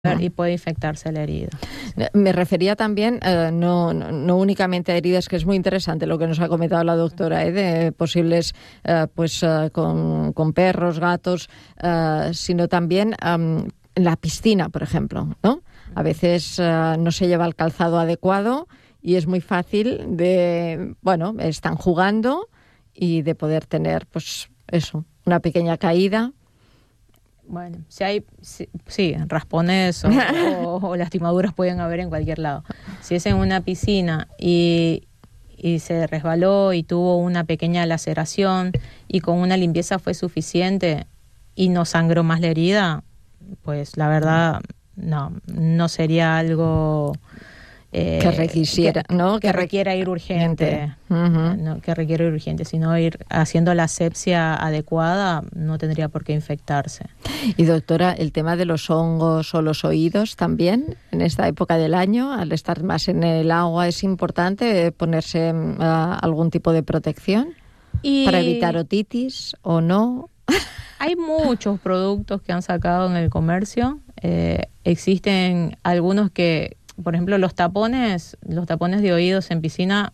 y puede infectarse la herida. Me refería también no únicamente a heridas, que es muy interesante lo que nos ha comentado la doctora, de posibles con perros, gatos, sino también en la piscina, por ejemplo, ¿no? A veces no se lleva el calzado adecuado y es muy fácil están jugando y de poder tener, una pequeña caída. Bueno, si hay, raspones o lastimaduras pueden haber en cualquier lado. Si es en una piscina y se resbaló y tuvo una pequeña laceración y con una limpieza fue suficiente y no sangró más la herida, pues la verdad no sería algo que requisiera, que requiera ir urgente, uh-huh. Que requiera ir urgente, sino ir haciendo la asepsia adecuada, no tendría por qué infectarse. Y doctora, el tema de los hongos o los oídos también, en esta época del año, al estar más en el agua, ¿es importante ponerse algún tipo de protección para evitar otitis o no? Hay muchos productos que han sacado en el comercio, existen algunos que, por ejemplo, los tapones de oídos en piscina,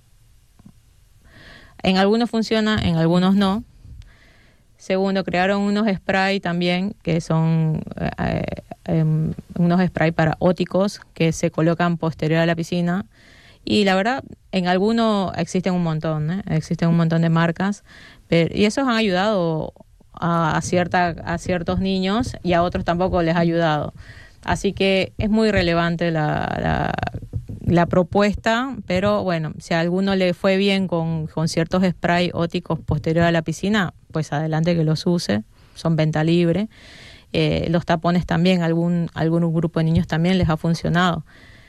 en algunos funcionan, en algunos no. Segundo, crearon unos spray también, que son unos spray para óticos que se colocan posterior a la piscina. Y la verdad, en algunos existen un montón, existen un montón de marcas, y esos han ayudado a ciertos niños y a otros tampoco les ha ayudado. Así que es muy relevante la propuesta, pero bueno, si a alguno le fue bien con ciertos spray óticos posterior a la piscina, pues adelante que los use, son venta libre. Los tapones también, algún grupo de niños también les ha funcionado.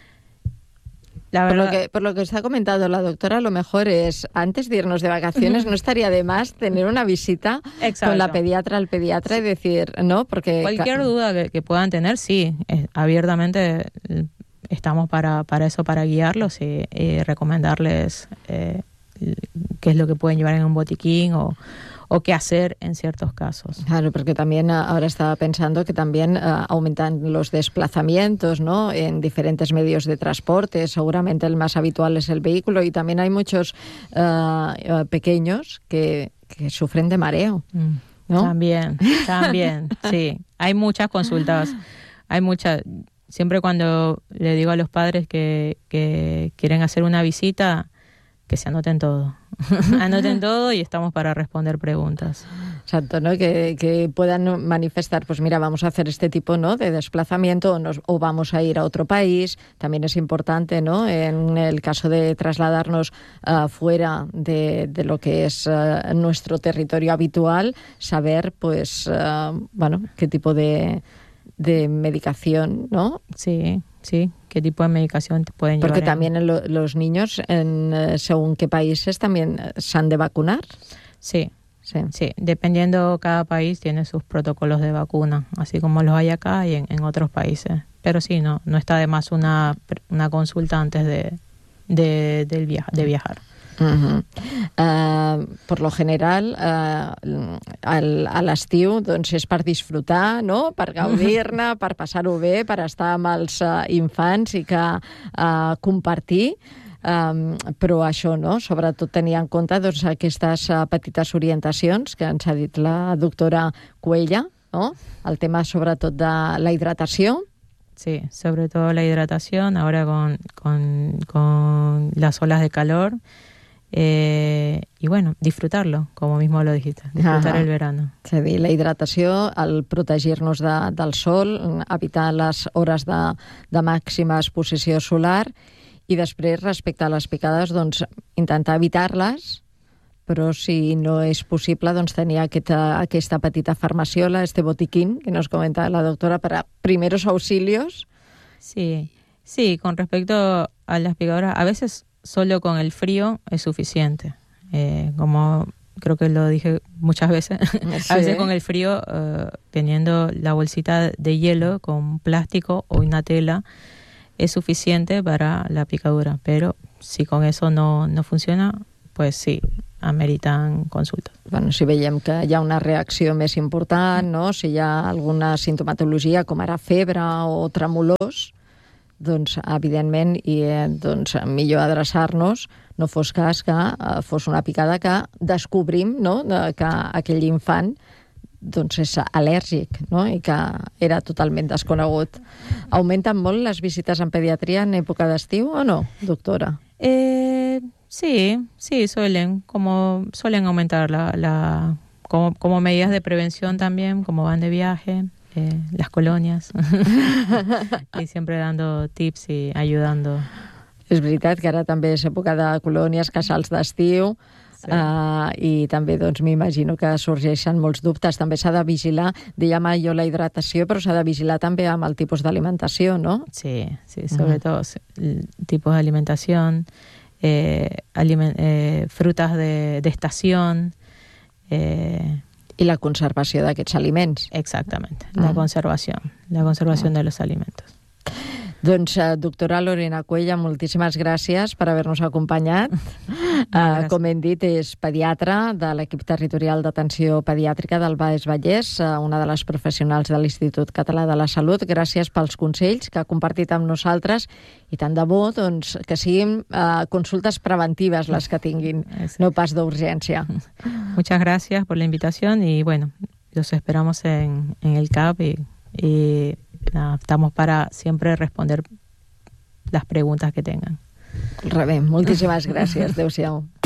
La verdad, por lo que está comentando la doctora, a lo mejor es, antes de irnos de vacaciones, no estaría de más tener una visita con la pediatra, al pediatra, y decir, ¿no? Porque cualquier duda que puedan tener, sí, abiertamente estamos para eso, para guiarlos y recomendarles qué es lo que pueden llevar en un botiquín o qué hacer en ciertos casos. Claro, porque también ahora estaba pensando que también aumentan los desplazamientos, ¿no?, en diferentes medios de transporte. Seguramente el más habitual es el vehículo, y también hay muchos pequeños que sufren de mareo, ¿no? También, sí. Hay muchas consultas, siempre cuando le digo a los padres que quieren hacer una visita, que se anoten todo. Anoten todo y estamos para responder preguntas. Exacto, ¿no? Que puedan manifestar, pues mira, vamos a hacer este tipo, ¿no?, de desplazamiento o vamos a ir a otro país. También es importante, ¿no?, en el caso de trasladarnos fuera de lo que es nuestro territorio habitual, saber, pues, qué tipo de medicación, ¿no? Sí, qué tipo de medicación te pueden llevar. Porque también los niños, según qué países, también se han de vacunar. Sí, dependiendo, cada país tiene sus protocolos de vacuna, así como los hay acá y en otros países. Pero sí, no está de más una consulta antes de viajar. Uh-huh. Per lo general, a l'estiu, doncs, és per disfrutar, no?, per gaudir-ne, per passar-ho bé, per estar amb els infants i que compartir. Però això, no?, sobretot tenir en compte, doncs, aquestes petites orientacions que ens ha dit la doctora Cuella, ¿no?, el tema sobretot de la hidratació. Sí, sobre todo la hidratación, ahora con las olas de calor. Y bueno, disfrutarlo, como mismo lo dijiste, disfrutar el verano. És a dir, la hidratació, el protegir-nos del sol, evitar les hores de màxima exposició solar, i després, respecte a les picades, doncs, intentar evitar-les, però si no és possible, doncs, tenir aquesta petita farmaciola, este botiquín que nos comenta la doctora, para primeros auxilios. Sí, con respecto a las picaduras, a veces solo con el frío es suficiente. Como creo que lo dije muchas veces, sí. A veces con el frío, teniendo la bolsita de hielo con plástico o una tela, es suficiente para la picadura. Pero si con eso no funciona, pues sí, ameritan consultes. Bueno, si veiem que hi ha una reacció més important, no? Si hi ha alguna sintomatologia, com ara febre o tremolors, doncs, evidentment, doncs, millor adreçar-nos, no fos cas que fos una picada que descobrim, no?, que aquell infant doncs és al·lèrgic, no?, i que era totalment desconegut. Augmenten molt les visites en pediatria en època d'estiu o no, doctora? Sí, suelen aumentar como medidas de prevención también, como van de viaje, las colonias, y siempre dando tips y ayudando. És veritat que ara també és època de colònies, casals d'estiu, sí. I també doncs, m'imagino que sorgeixen molts dubtes. També s'ha de vigilar, dèiem jo la hidratació, però s'ha de vigilar també amb el tipus d'alimentació, no? Sí, sobre todo tipos de alimentación, frutas de estación. I la conservació d'aquests aliments. Exactamente, la conservación de los alimentos. Doncs, doctora Lorena Cuella, moltíssimes gràcies per haver-nos acompanyat. Com hem dit, és pediatra de l'equip territorial d'atenció pediàtrica del Baix Vallès, una de les professionals de l'Institut Català de la Salut. Gràcies pels consells que ha compartit amb nosaltres i tant de bo doncs, que siguin consultes preventives les que tinguin, no pas d'urgència. Muchas gracias por la invitación y bueno, los esperamos en el CAP y estamos para siempre responder las preguntas que tengan. Rebé, moltíssimes gràcies. Adéu-siau.